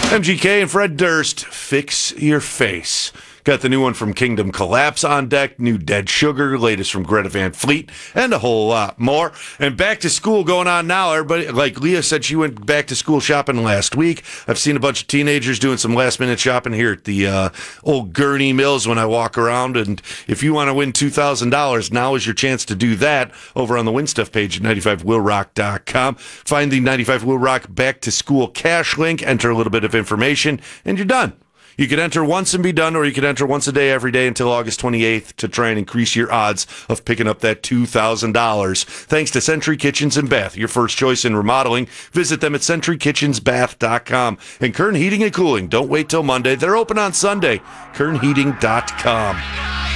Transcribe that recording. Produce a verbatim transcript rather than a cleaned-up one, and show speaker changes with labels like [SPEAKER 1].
[SPEAKER 1] M G K and Fred Durst, Fix Your Face. Got the new one from Kingdom Collapse on deck, new Dead Sugar, latest from Greta Van Fleet, and a whole lot more. And back to school going on now. Everybody, like Leah said, she went back to school shopping last week. I've seen a bunch of teenagers doing some last-minute shopping here at the uh, old Gurney Mills when I walk around. And if you want to win two thousand dollars, now is your chance to do that over on the Win Stuff page at ninety-five will rock dot com. Find the ninety-five Will Rock Back to School cash link, enter a little bit of information, and you're done. You could enter once and be done, or you could enter once a day every day until August twenty-eighth to try and increase your odds of picking up that two thousand dollars. Thanks to Century Kitchens and Bath, your first choice in remodeling. Visit them at century kitchens bath dot com. And Kern Heating and Cooling, don't wait till Monday. They're open on Sunday. kern heating dot com.